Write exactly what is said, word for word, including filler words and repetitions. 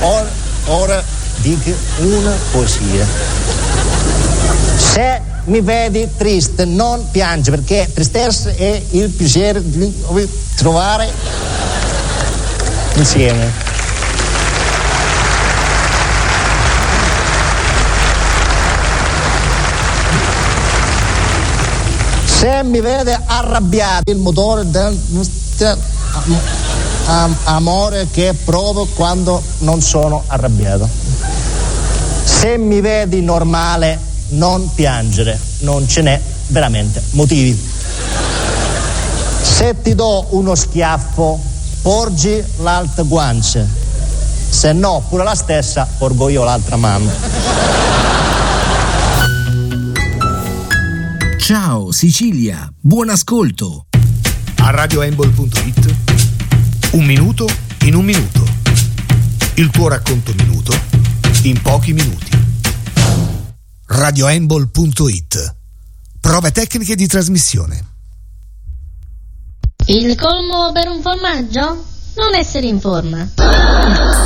Ora, ora dico una poesia. Se mi vedi triste non piange, perché tristezza è il piacere di trovare insieme. Se mi vede arrabbiato, il motore del amore che provo quando non sono arrabbiato. Se mi vedi normale, non piangere, non ce n'è veramente motivi. Se ti do uno schiaffo, porgi l'altra guancia, se no pure la stessa porgo io l'altra mano. Ciao Sicilia, buon ascolto. A radio embol punto it un minuto in un minuto. Il tuo racconto minuto in pochi minuti. radio embol punto it. Prove tecniche di trasmissione. Il colmo per un formaggio? Non essere in forma.